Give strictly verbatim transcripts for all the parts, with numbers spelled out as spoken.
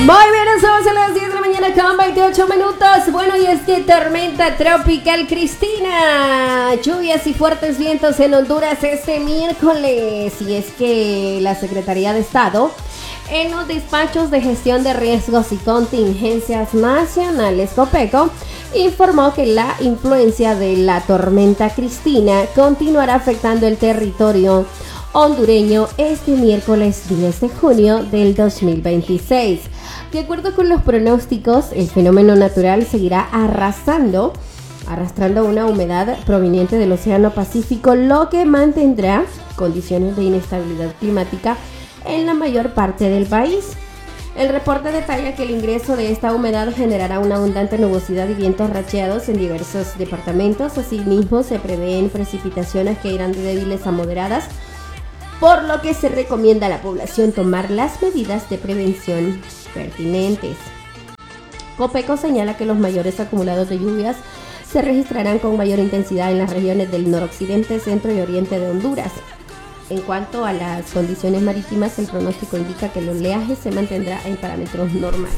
bien, estamos a las diez de la mañana con veintiocho minutos. Bueno, y es que tormenta tropical Cristina, lluvias y fuertes vientos en Honduras este miércoles. Y es que la Secretaría de Estado, en los despachos de gestión de riesgos y contingencias nacionales, COPECO, informó que la influencia de la tormenta Cristina continuará afectando el territorio hondureño este miércoles diez de junio del dos mil veintiséis. De acuerdo con los pronósticos, el fenómeno natural seguirá arrasando, arrastrando una humedad proveniente del Océano Pacífico, lo que mantendrá condiciones de inestabilidad climática en la mayor parte del país. El reporte detalla que el ingreso de esta humedad generará una abundante nubosidad y vientos racheados en diversos departamentos. Asimismo, se prevén precipitaciones que irán de débiles a moderadas, por lo que se recomienda a la población tomar las medidas de prevención pertinentes. COPECO señala que los mayores acumulados de lluvias se registrarán con mayor intensidad en las regiones del noroccidente, centro y oriente de Honduras. En cuanto a las condiciones marítimas, el pronóstico indica que el oleaje se mantendrá en parámetros normales.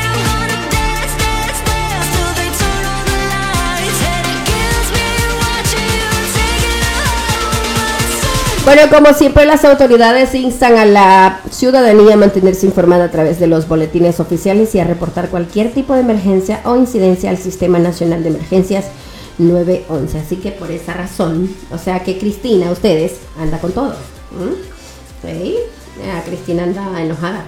Bueno, como siempre, las autoridades instan a la ciudadanía a mantenerse informada a través de los boletines oficiales y a reportar cualquier tipo de emergencia o incidencia al Sistema Nacional de Emergencias nueve once. Así que por esa razón, o sea que Cristina, ustedes, anda con todo. ¿Mm? ¿Sí? Ah, Cristina anda enojada.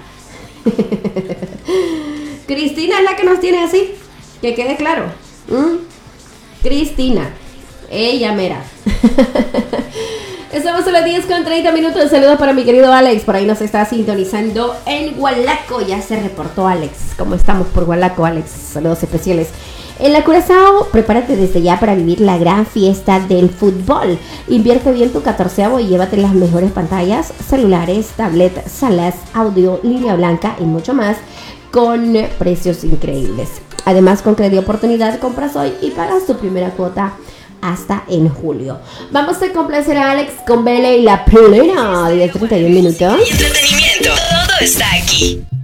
Cristina es la que nos tiene así, que quede claro. ¿Mm? Cristina, ella mera. Estamos a las diez con treinta minutos. Saludos para mi querido Alex. Por ahí nos está sintonizando en Gualaco. Ya se reportó Alex. ¿Cómo estamos por Gualaco, Alex? Saludos especiales. En la Curazao, prepárate desde ya para vivir la gran fiesta del fútbol. Invierte bien tu catorceavo y llévate las mejores pantallas, celulares, tablets, salas, audio, línea blanca y mucho más con precios increíbles. Además, con Crédito Oportunidad, compras hoy y pagas tu primera cuota hasta en julio. Vamos a complacer a Alex con Bella y la Plena de treinta y un minutos. Entretenimiento, todo está aquí.